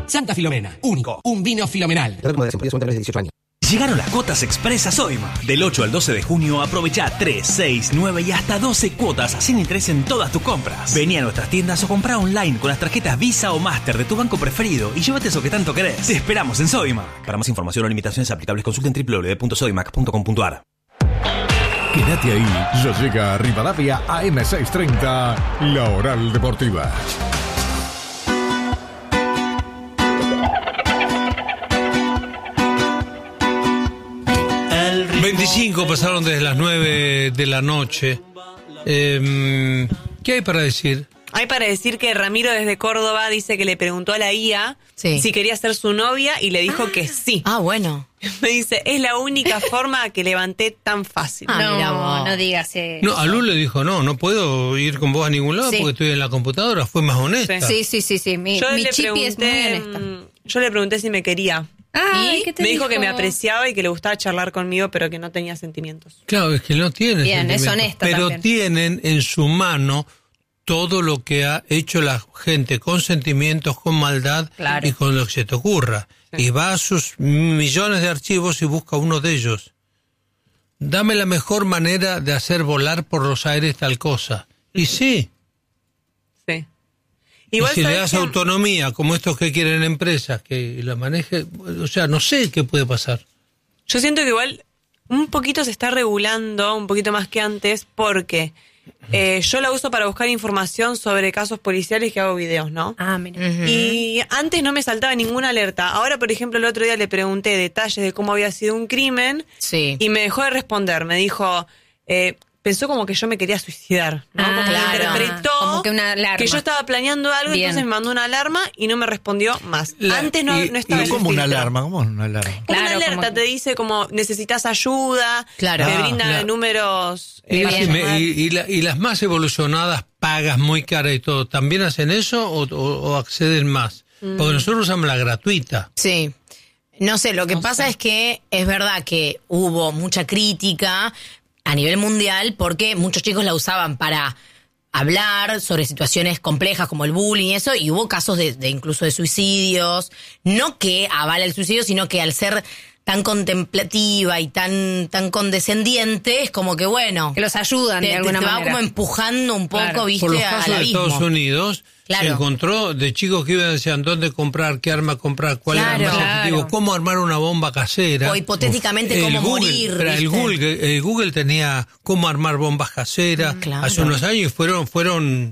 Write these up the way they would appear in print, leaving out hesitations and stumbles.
Santa Filomena, único, un vino filomenal. De 18 años. Llegaron las cuotas express a Sodimac. Del 8 al 12 de junio aprovecha 3, 6, 9 y hasta 12 cuotas sin interés en todas tus compras. Vení a nuestras tiendas o comprá online con las tarjetas Visa o Master de tu banco preferido y llévate eso que tanto querés. Te esperamos en Sodimac. Para más información o limitaciones aplicables consulten www.sodimac.com.ar. Quédate ahí, ya llega a Rivadavia AM630, La Oral Deportiva. 25 pasaron desde las 9 de la noche. ¿Qué hay para decir? Hay para decir que Ramiro desde Córdoba dice que le preguntó a la IA si quería ser su novia y le dijo que sí. Ah, bueno. Me dice, es la única forma que levanté tan fácil. No digas eso. No, a Lu le dijo, no puedo ir con vos a ningún lado porque estoy en la computadora. Fue más honesta. Sí. Mi chipi es muy honesta. Yo le pregunté si me quería. Ay, y me dijo que me apreciaba y que le gustaba charlar conmigo, pero que no tenía sentimientos. Claro, es que no tiene sentimientos. Es honesta pero también. Tienen en su mano todo lo que ha hecho la gente con sentimientos, con maldad y con lo que se te ocurra. Sí. Y va a sus millones de archivos y busca uno de ellos. Dame la mejor manera de hacer volar por los aires tal cosa. Y sí. Igual y si le das autonomía, como estos que quieren empresas, que la maneje, o sea, no sé qué puede pasar. Yo siento que igual un poquito se está regulando, un poquito más que antes, porque yo la uso para buscar información sobre casos policiales que hago videos, ¿no? Ah, mira. Y antes no me saltaba ninguna alerta. Ahora, por ejemplo, el otro día le pregunté detalles de cómo había sido un crimen y me dejó de responder. Me dijo... pensó como que yo me quería suicidar, ¿no? Como que interpretó como que una alarma. Que yo estaba planeando algo, entonces me mandó una alarma y no me respondió más. Antes no estaba ¿Y cómo una alarma? ¿Cómo una alarma? Una alerta te dice como necesitas ayuda, te brinda números. Y las más evolucionadas, pagas muy cara y todo, ¿también hacen eso o acceden más? Porque nosotros usamos la gratuita. Sí. No sé, lo que pasa es que es verdad que hubo mucha crítica a nivel mundial porque muchos chicos la usaban para hablar sobre situaciones complejas como el bullying y eso, y hubo casos de incluso de suicidios, no que avala el suicidio, sino que al ser tan contemplativa y tan condescendiente, es como que bueno... Que los ayudan de alguna manera. Te va como empujando un poco, ¿viste? Por los casos de Estados Unidos, se encontró de chicos que iban a decir dónde comprar, qué arma comprar, cuál era más efectivo, cómo armar una bomba casera. O hipotéticamente cómo morir. El Google tenía cómo armar bombas caseras hace unos años y fueron...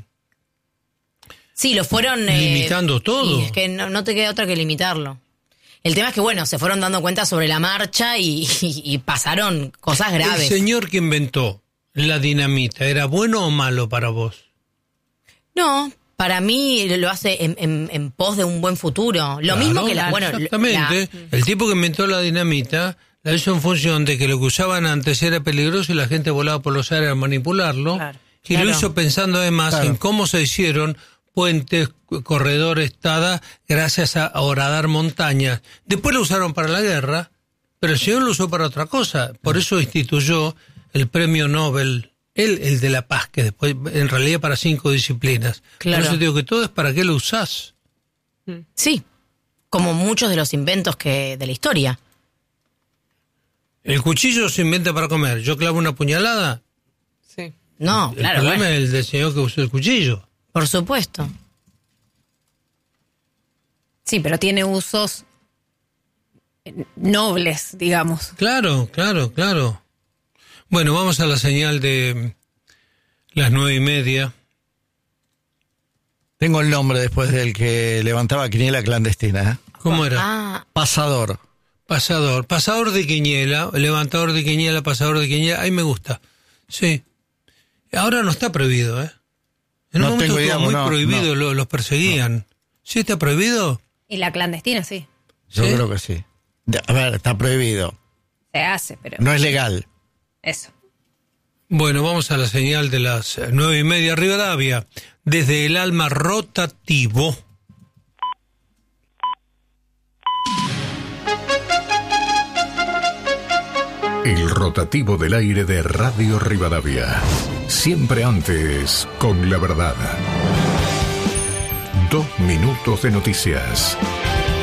Sí, lo fueron... limitando todo. Y es que no te queda otra que limitarlo. El tema es que, bueno, se fueron dando cuenta sobre la marcha y pasaron cosas graves. ¿El señor que inventó la dinamita era bueno o malo para vos? No, para mí lo hace en pos de un buen futuro. Lo mismo que exactamente. El tipo que inventó la dinamita la hizo en función de que lo que usaban antes era peligroso y la gente volaba por los aires a manipularlo. Y lo hizo pensando además en cómo se hicieron puentes, corredores, gracias a horadar montañas. Después lo usaron para la guerra, pero el señor lo usó para otra cosa. Por eso instituyó el premio Nobel, el de la paz, que después en realidad para 5 disciplinas. Por eso digo que todo es para qué lo usás. Sí, como muchos de los inventos de la historia. El cuchillo se inventa para comer. Yo clavo una puñalada. Sí. No, el problema es el del señor que usó el cuchillo. Por supuesto. Sí, pero tiene usos nobles, digamos. Claro. Bueno, vamos a la señal de las 9:30. Tengo el nombre después del que levantaba quiniela clandestina. ¿Cómo era? Pasador. Pasador de quiniela, levantador de quiniela, pasador de quiniela. Ahí me gusta. Sí. Ahora no está prohibido, ¿eh? En un momento estuvo muy prohibido, los perseguían. ¿Sí está prohibido? Y la clandestina, sí. Yo creo que sí. A ver, está prohibido. Se hace, pero... No es legal. Eso. Bueno, vamos a la señal de las 9:30. Rivadavia, desde el alma rotativo. El rotativo del aire de Radio Rivadavia. Siempre antes, con la verdad. 2 minutos de noticias.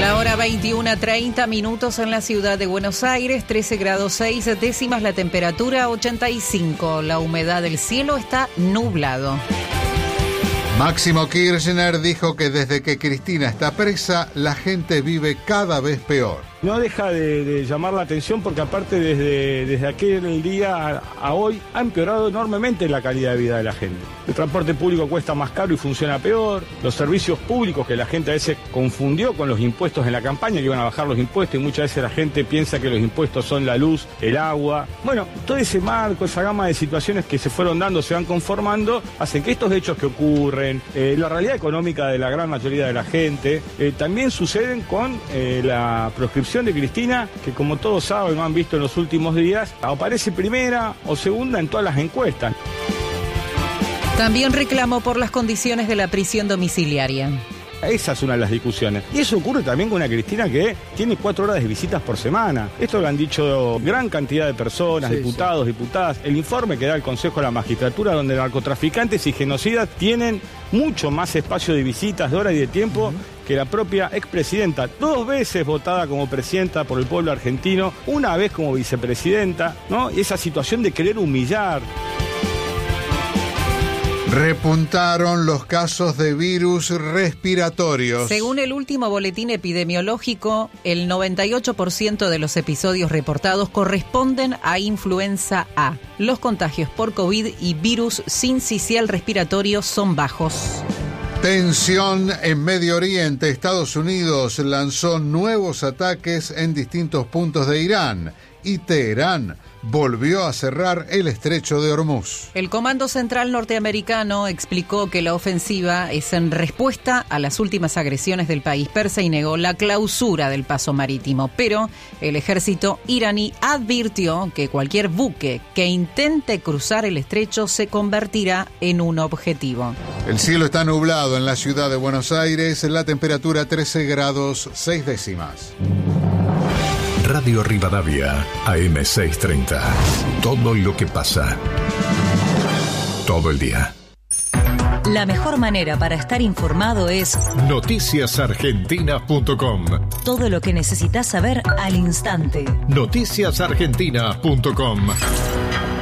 La hora 21:30 minutos en la ciudad de Buenos Aires, 13 grados 6 décimas la temperatura, 85. La humedad del cielo está nublado. Máximo Kirchner dijo que desde que Cristina está presa, la gente vive cada vez peor. No deja de llamar la atención porque aparte desde aquel día a hoy ha empeorado enormemente la calidad de vida de la gente. El transporte público cuesta más caro y funciona peor. Los servicios públicos que la gente a veces confundió con los impuestos en la campaña, que iban a bajar los impuestos y muchas veces la gente piensa que los impuestos son la luz, el agua. Bueno, todo ese marco, esa gama de situaciones que se fueron dando, se van conformando, hacen que estos hechos que ocurren, la realidad económica de la gran mayoría de la gente, también suceden con la proscripción de Cristina, que como todos saben, lo han visto en los últimos días, aparece primera o segunda en todas las encuestas. También reclamó por las condiciones de la prisión domiciliaria. Esa es una de las discusiones. Y eso ocurre también con una Cristina que tiene 4 horas de visitas por semana. Esto lo han dicho gran cantidad de personas, diputados, diputadas. El informe que da el Consejo de la Magistratura, donde narcotraficantes y genocidas tienen mucho más espacio de visitas, de horas y de tiempo que la propia expresidenta, 2 veces votada como presidenta por el pueblo argentino, una vez como vicepresidenta, ¿no? Y esa situación de querer humillar. Repuntaron los casos de virus respiratorios. Según el último boletín epidemiológico, el 98% de los episodios reportados corresponden a influenza A. Los contagios por COVID y virus sincicial respiratorio son bajos. Tensión en Medio Oriente. Estados Unidos lanzó nuevos ataques en distintos puntos de Irán y Teherán volvió a cerrar el estrecho de Hormuz. El Comando Central norteamericano explicó que la ofensiva es en respuesta a las últimas agresiones del país persa y negó la clausura del paso marítimo. Pero el ejército iraní advirtió que cualquier buque que intente cruzar el estrecho se convertirá en un objetivo. El cielo está nublado en la ciudad de Buenos Aires, la temperatura 13 grados 6 décimas. Radio Rivadavia, AM630. Todo lo que pasa. Todo el día. La mejor manera para estar informado es noticiasargentina.com. Todo lo que necesitas saber al instante. Noticiasargentina.com.